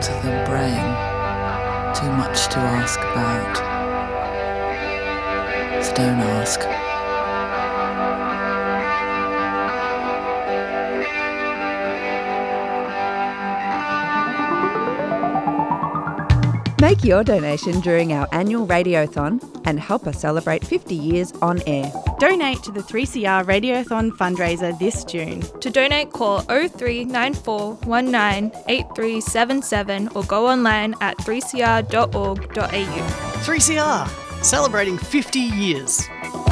to the brain, too much to ask about. So don't ask. Make your donation during our annual Radiothon and help us celebrate 50 years on air. Donate to the 3CR Radiothon fundraiser this June. To donate, call 0394 19 8377 or go online at 3cr.org.au. 3CR, celebrating 50 years.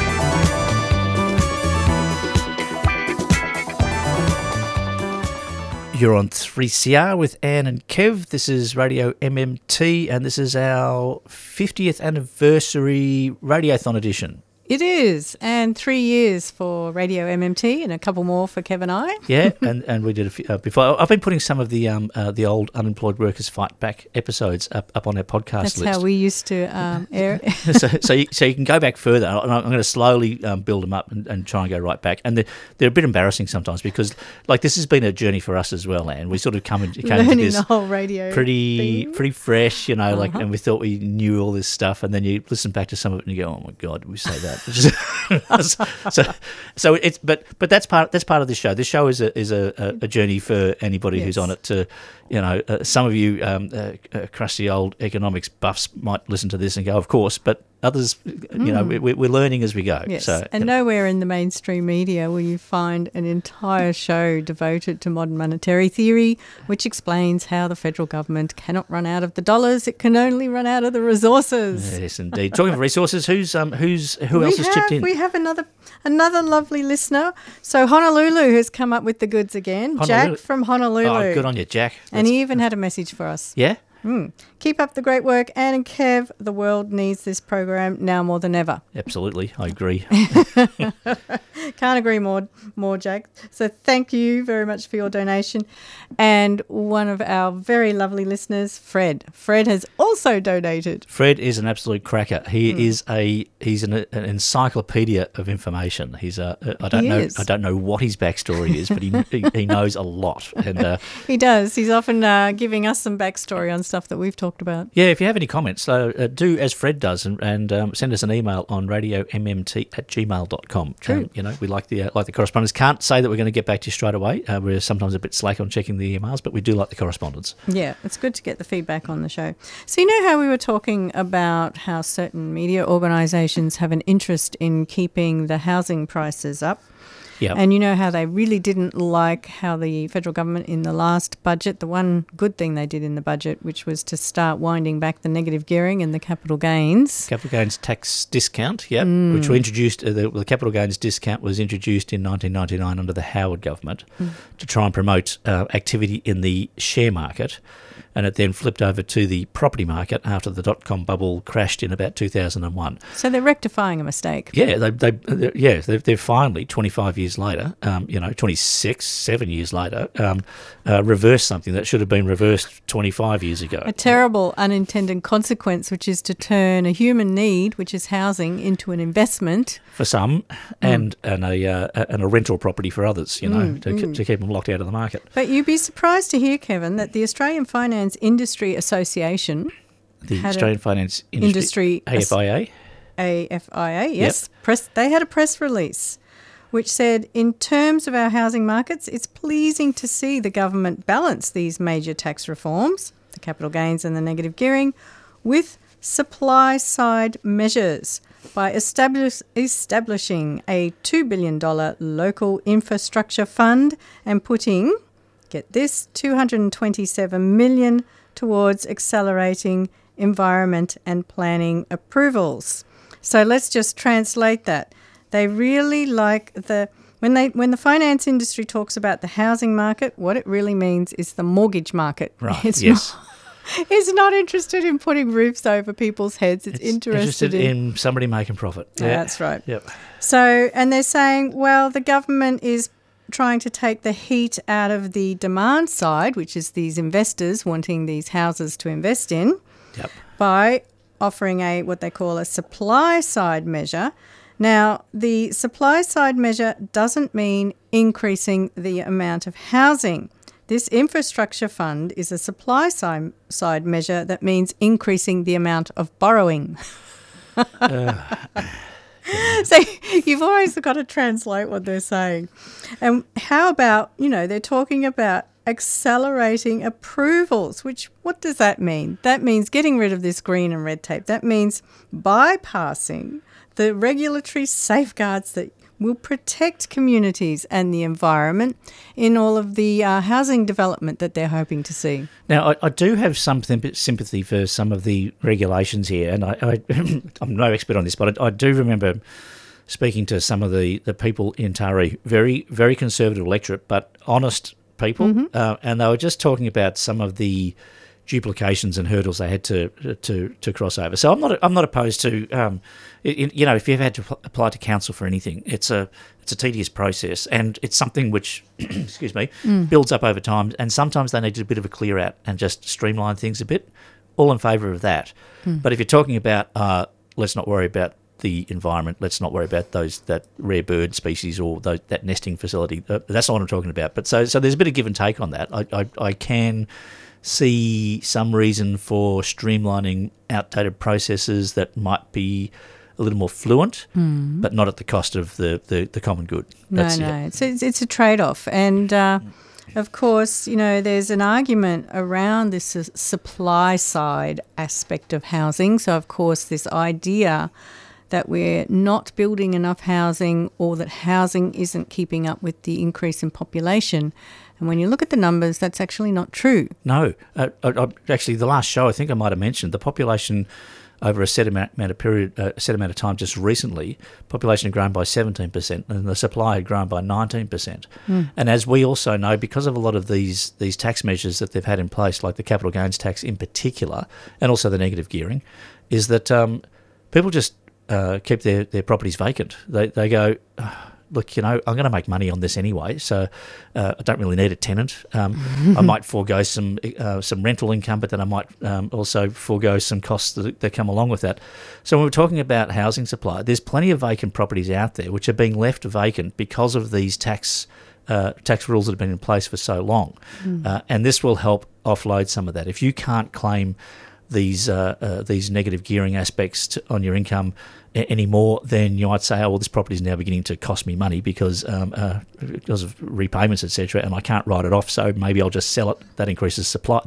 You're on 3CR with Anne and Kev. This is Radio MMT, and this is our 50th anniversary Radiothon edition. It is, and 3 years for Radio MMT and a couple more for Kev and I. Yeah, and we did a few before. I've been putting some of the old Unemployed Workers Fight Back episodes up on our podcast That's list. how we used to air it. so you can go back further, and I'm going to slowly build them up and try and go right back. And they're a bit embarrassing sometimes because, like, this has been a journey for us as well, and we sort of came into this the whole radio pretty fresh, you know, like, and we thought we knew all this stuff, and then you listen back to some of it and you go, oh my God, did we say that? so it's but that's part of this show. This show is a journey for anybody who's on it. To some of you crusty old economics buffs might listen to this and go, of course, but others, we're learning as we go. Yes, So, and nowhere in the mainstream media will you find an entire show devoted to modern monetary theory, which explains how the federal government cannot run out of the dollars; it can only run out of the resources. Yes, indeed. Talking of resources, who else has chipped in? We have another lovely listener. So Honolulu has come up with the goods again. Honolulu. Jack from Honolulu. Oh, good on you, Jack. And he even had a message for us. Yeah. Keep up the great work, Anne and Kev. The world needs this program now more than ever. Absolutely, I agree. Can't agree more, Jack. So thank you very much for your donation. And one of our very lovely listeners, Fred. Fred has also donated. Fred is an absolute cracker. He's an encyclopedia of information. I don't know what his backstory is, but he knows a lot. And he does. He's often giving us some backstory on stuff that we've talked about. Yeah, if you have any comments, do as Fred does and send us an email on radiommt@gmail.com. True. We like the correspondence. Can't say that we're going to get back to you straight away. We're sometimes a bit slack on checking the emails, but we do like the correspondence. Yeah, it's good to get the feedback on the show. So you know how we were talking about how certain media organisations have an interest in keeping the housing prices up? Yep. And you know how they really didn't like how the federal government in the last budget, the one good thing they did in the budget, which was to start winding back the negative gearing and the capital gains. Capital gains tax discount, which were introduced. The capital gains discount was introduced in 1999 under the Howard government to try and promote activity in the share market. And it then flipped over to the property market after the dot-com bubble crashed in about 2001. So they're rectifying a mistake. Yeah, they're finally 25 years later, 7 years later, reversed something that should have been reversed 25 years ago. A terrible unintended consequence, which is to turn a human need, which is housing, into an investment for some, and a rental property for others. To keep them locked out of the market. But you'd be surprised to hear, Kevin, that the Australian Finance Industry Association, the Australian Finance Industry AFIA, yes, they had a press release which said, in terms of our housing markets, it's pleasing to see the government balance these major tax reforms, the capital gains and the negative gearing, with supply-side measures by establishing a $2 billion local infrastructure fund and putting, get this, $227 million towards accelerating environment and planning approvals. So let's just translate that. They really like when the finance industry talks about the housing market, what it really means is the mortgage market. Right. It's not interested in putting roofs over people's heads. It's interested in somebody making profit. Yeah, that's right. Yep. So, and they're saying, well, the government is trying to take the heat out of the demand side, which is these investors wanting these houses to invest in, by offering what they call a supply side measure. Now, the supply side measure doesn't mean increasing the amount of housing. This infrastructure fund is a supply side measure that means increasing the amount of borrowing. So you've always got to translate what they're saying. And how about, they're talking about accelerating approvals, what does that mean? That means getting rid of this green and red tape. That means bypassing the regulatory safeguards that will protect communities and the environment in all of the housing development that they're hoping to see. Now, I do have some sympathy for some of the regulations here, and I'm no expert on this, but I do remember speaking to some of the people in Taree, very, very conservative electorate, but honest people, and they were just talking about some of the duplications and hurdles they had to cross over. So I'm not opposed to if you've had to apply to council for anything, it's a tedious process, and it's something which excuse me builds up over time, and sometimes they need a bit of a clear out and just streamline things a bit. All in favour of that. But if you're talking about let's not worry about the environment, let's not worry about that rare bird species or that nesting facility, that's not what I'm talking about. But so there's a bit of give and take on that. I can see some reason for streamlining outdated processes that might be a little more fluent, but not at the cost of the common good. It's a trade-off. And, of course, there's an argument around this supply side aspect of housing. So, of course, this idea that we're not building enough housing or that housing isn't keeping up with the increase in population. And when you look at the numbers, that's actually not true. No. Actually, the last show, I think I might have mentioned, the population over a set amount of time just recently, population had grown by 17% and the supply had grown by 19%. And as we also know, because of a lot of these tax measures that they've had in place, like the capital gains tax in particular, and also the negative gearing, is that people just keep their properties vacant. They go, look, I'm going to make money on this anyway, so I don't really need a tenant. I might forego some rental income, but then I might also forego some costs that come along with that. So when we're talking about housing supply, there's plenty of vacant properties out there which are being left vacant because of these tax rules that have been in place for so long. And this will help offload some of that. If you can't claim these negative gearing aspects on your income anymore, then you might say, oh, well, this property is now beginning to cost me money because of repayments, etc., and I can't write it off, so maybe I'll just sell it. That increases supply.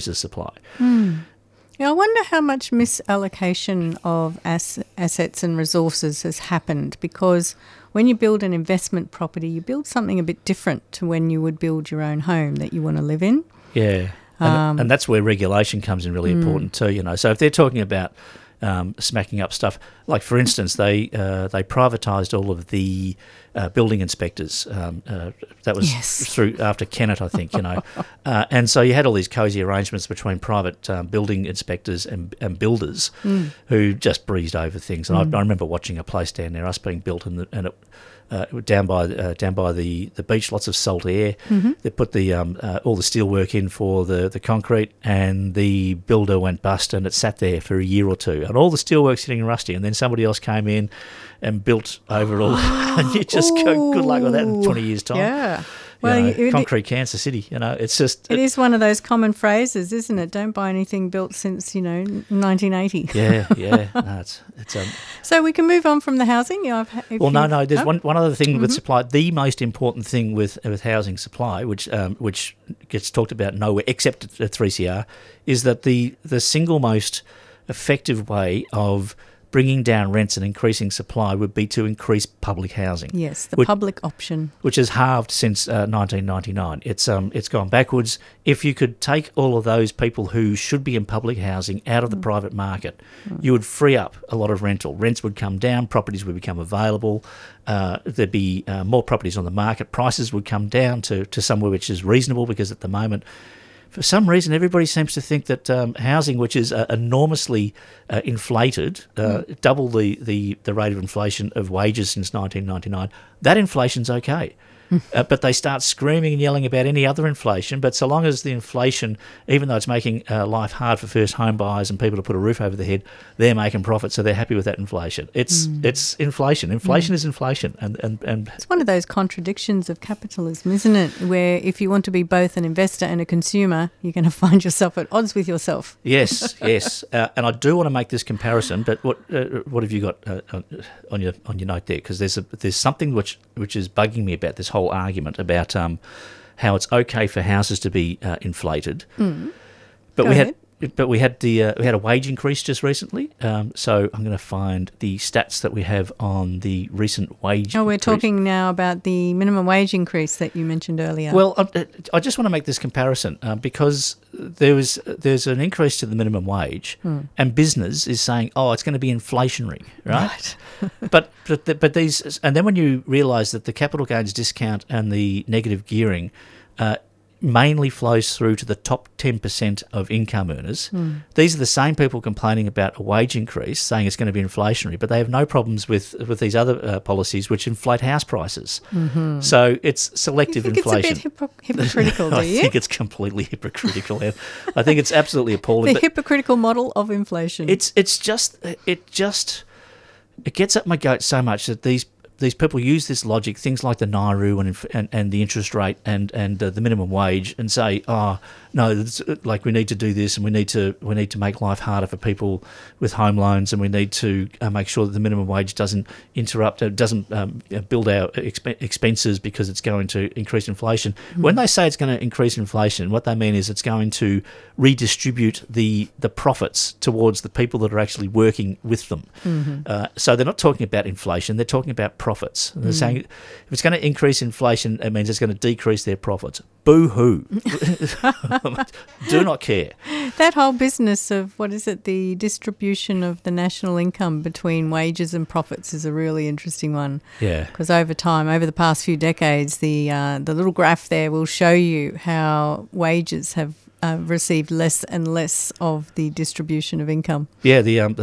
Yeah, I wonder how much misallocation of assets and resources has happened, because when you build an investment property, you build something a bit different to when you would build your own home that you want to live in. Yeah. And that's where regulation comes in really important too. So if they're talking about smacking up stuff, like for instance, they privatised all of the building inspectors. That was through after Kennett, I think. And so you had all these cosy arrangements between private building inspectors and builders who just breezed over things. And I remember watching a place down there, us being built, and it down by the beach, lots of salt air. They put the all the steel work in for the concrete, and the builder went bust, and it sat there for a year or two, and all the steel work's sitting rusty, and then somebody else came in and built over it all. And you just go, good luck with that in 20 years' time. Yeah. Well, concrete cancer city, it's just... It is one of those common phrases, isn't it? Don't buy anything built since, 1980. Yeah. No, it's So we can move on from the housing? No. There's one other thing with supply. The most important thing with housing supply, which gets talked about nowhere except at 3CR, is that the single most effective way of bringing down rents and increasing supply would be to increase public housing. Yes, the public option. Which has halved since 1999. It's gone backwards. If you could take all of those people who should be in public housing out of the private market, you would free up a lot of rental. Rents would come down, properties would become available, there'd be more properties on the market, prices would come down to somewhere which is reasonable, because at the moment, for some reason, everybody seems to think that housing, which is enormously inflated, double the rate of inflation of wages since 1999, that inflation's okay. but they start screaming and yelling about any other inflation. But so long as the inflation, even though it's making life hard for first home buyers and people to put a roof over their head, they're making profit, so they're happy with that inflation. It's inflation. Inflation is inflation, and It's one of those contradictions of capitalism, isn't it? Where if you want to be both an investor and a consumer, you're going to find yourself at odds with yourself. yes. And I do want to make this comparison. But what have you got on your note there? Because there's something which is bugging me about this whole argument about how it's okay for houses to be inflated, but we had a wage increase just recently. So I'm going to find the stats that we have on the recent wage. Oh, we're increase. talking now about the minimum wage increase that you mentioned earlier. Well, I just want to make this comparison because there's an increase to the minimum wage, and business is saying, oh, it's going to be inflationary, right? but these, and then when you realise that the capital gains discount and the negative gearing mainly flows through to the top 10% of income earners. These are the same people complaining about a wage increase, saying it's going to be inflationary, but they have no problems with these other policies which inflate house prices. So it's selective inflation. It's a bit hypocritical, do you? I think it's completely hypocritical. I think it's absolutely appalling. The hypocritical model of inflation. It gets up my goat so much that these people use this logic, things like the NAIRU and the interest rate and the minimum wage, and say, oh no, we need to do this, and we need to make life harder for people with home loans, and we need to make sure that the minimum wage doesn't build our expenses because it's going to increase inflation. When they say it's going to increase inflation, what they mean is it's going to redistribute the profits towards the people that are actually working with them. So they're not talking about inflation; they're talking about profits. And they're saying if it's going to increase inflation, it means it's going to decrease their profits. Boo-hoo. Do not care. That whole business of, the distribution of the national income between wages and profits is a really interesting one. Yeah. Because over time, over the past few decades, the little graph there will show you how wages have received less and less of the distribution of income. Yeah,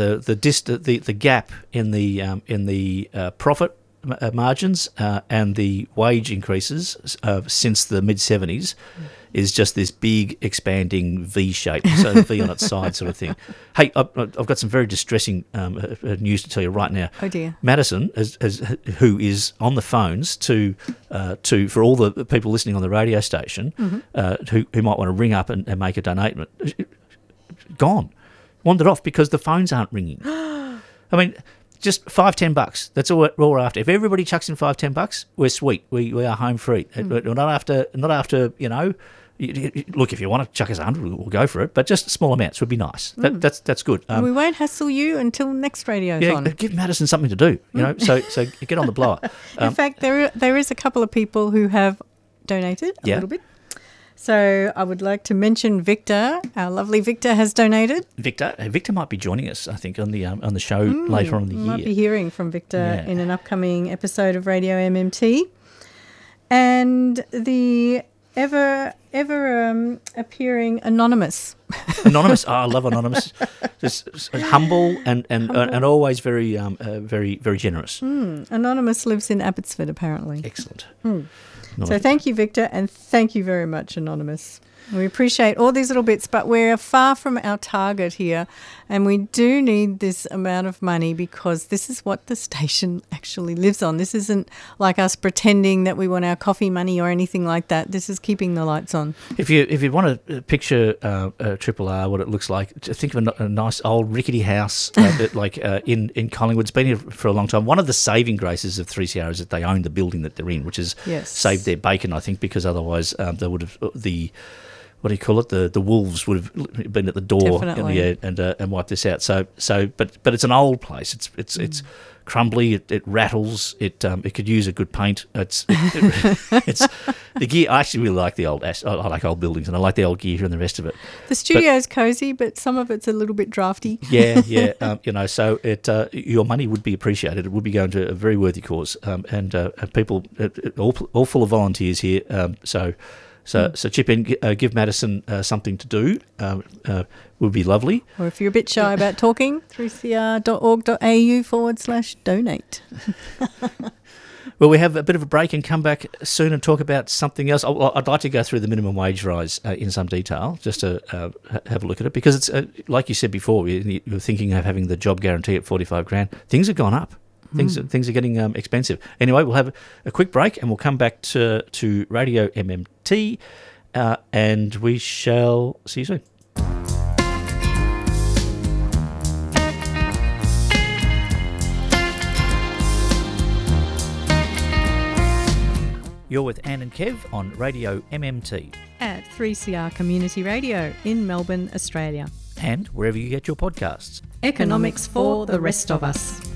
the gap in the profit margins and the wage increases since the mid-70s is just this big expanding V shape, so V on its side sort of thing. Hey, I've got some very distressing news to tell you right now. Oh dear. Madison, who is on the phones to for all the people listening on the radio station who might want to ring up and make a donation, gone, wandered off because the phones aren't ringing. I mean, just $5-10. That's all we're after. If everybody chucks in $5-10, we're sweet. We are home free. We're not after look, if you want to chuck us 100, we'll go for it. But just small amounts would be nice. That's good. We won't hassle you until next radiothon. Yeah, give Madison something to do. So get on the blower. In fact, there is a couple of people who have donated a little bit. So I would like to mention Victor. Our lovely Victor has donated. Victor might be joining us, I think, on the show later on in the year. Might be hearing from Victor in an upcoming episode of Radio MMT. And the ever appearing Anonymous. Anonymous, I love Anonymous. Just humble and always very very generous. Anonymous lives in Abbotsford, apparently. Excellent. So thank you, Victor, and thank you very much, Anonymous. We appreciate all these little bits, but we're far from our target here, and we do need this amount of money because this is what the station actually lives on. This isn't like us pretending that we want our coffee money or anything like that. This is keeping the lights on. If you want to picture Triple R, what it looks like, think of a nice old rickety house in Collingwood. It's been here for a long time. One of the saving graces of 3CR is that they own the building that they're in, which has saved their bacon, I think, because otherwise they would have what do you call it? The wolves would have been at the door and wiped this out. But it's an old place. It's crumbly. It rattles. It could use a good paint. It's the gear. I actually really like the old. I like old buildings, and I like the old gear and the rest of it. The studio's cozy, but some of it's a little bit drafty. Yeah. So your money would be appreciated. It would be going to a very worthy cause, and people all full of volunteers here. So chip in, give Madison something to do would be lovely. Or if you're a bit shy about talking, 3cr.org.au/donate. Well, we have a bit of a break and come back soon and talk about something else. I'd like to go through the minimum wage rise in some detail, just to have a look at it, because it's like you said before, you were thinking of having the job guarantee at $45,000. Things have gone up. Things are getting expensive. Anyway, we'll have a quick break and we'll come back to Radio MMT, and we shall see you soon. You're with Anne and Kev on Radio MMT. At 3CR Community Radio in Melbourne, Australia. And wherever you get your podcasts. Economics for the rest of us.